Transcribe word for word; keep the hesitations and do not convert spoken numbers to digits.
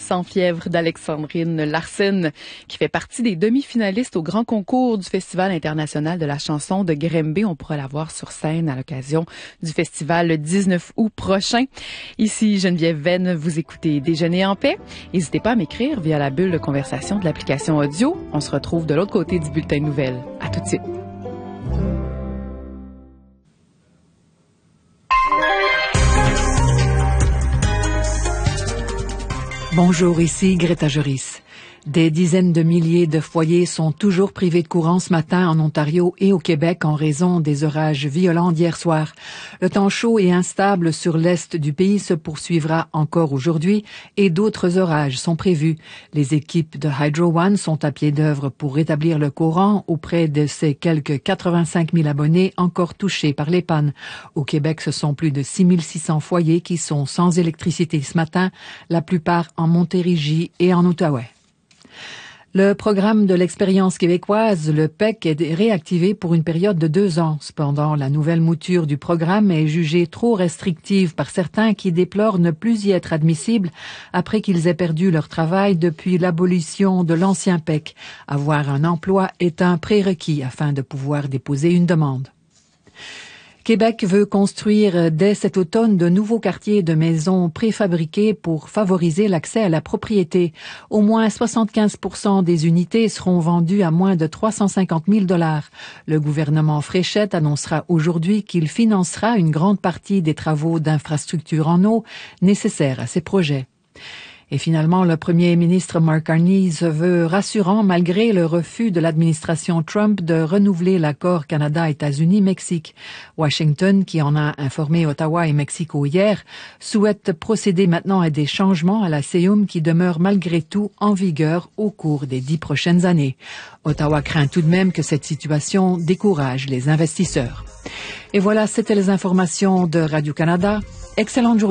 Sans fièvre d'Alexandrine Larsen, qui fait partie des demi-finalistes au grand concours du Festival international de la chanson de Grimby. On pourra la voir sur scène à l'occasion du festival le dix-neuf août prochain. Ici Geneviève Venn, vous écoutez Déjeuner en paix. N'hésitez pas à m'écrire via la bulle de conversation de l'application audio. On se retrouve de l'autre côté du bulletin de nouvelles. À tout de suite. Bonjour, ici Greta Joris. Des dizaines de milliers de foyers sont toujours privés de courant ce matin en Ontario et au Québec en raison des orages violents d'hier soir. Le temps chaud et instable sur l'est du pays se poursuivra encore aujourd'hui et d'autres orages sont prévus. Les équipes de Hydro One sont à pied d'œuvre pour rétablir le courant auprès de ces quelques quatre-vingt-cinq mille abonnés encore touchés par les pannes. Au Québec, ce sont plus de six mille six cents foyers qui sont sans électricité ce matin, la plupart en Montérégie et en Outaouais. Le programme de l'expérience québécoise, le P E C, est réactivé pour une période de deux ans. Cependant, la nouvelle mouture du programme est jugée trop restrictive par certains qui déplorent ne plus y être admissibles après qu'ils aient perdu leur travail depuis l'abolition de l'ancien P E C. Avoir un emploi est un prérequis afin de pouvoir déposer une demande. Québec veut construire dès cet automne de nouveaux quartiers de maisons préfabriquées pour favoriser l'accès à la propriété. Au moins soixante-quinze pour cent des unités seront vendues à moins de trois cent cinquante mille dollars. Le gouvernement Fréchette annoncera aujourd'hui qu'il financera une grande partie des travaux d'infrastructure en eau nécessaires à ces projets. Et finalement, le premier ministre Mark Carney se veut rassurant malgré le refus de l'administration Trump de renouveler l'accord Canada-États-Unis-Mexique. Washington, qui en a informé Ottawa et Mexico hier, souhaite procéder maintenant à des changements à la C E U M qui demeurent malgré tout en vigueur au cours des dix prochaines années. Ottawa craint tout de même que cette situation décourage les investisseurs. Et voilà, c'était les informations de Radio-Canada. Excellente journée.